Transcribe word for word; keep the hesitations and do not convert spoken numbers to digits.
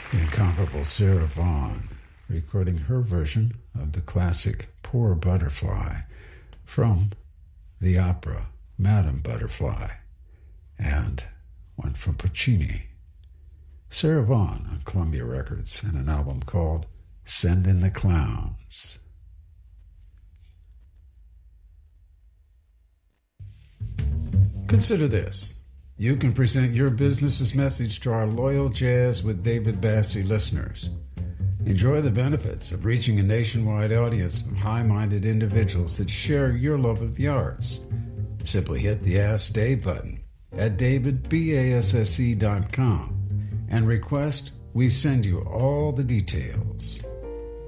The incomparable Sarah Vaughan, recording her version of the classic Poor Butterfly from the opera Madame Butterfly, and one from Puccini. Sarah Vaughan on Columbia Records and an album called Send in the Clowns. Consider this. You can present your business's message to our loyal Jazz with David Bassie listeners. Enjoy the benefits of reaching a nationwide audience of high-minded individuals that share your love of the arts. Simply hit the Ask Dave button at david basse dot com and request we send you all the details.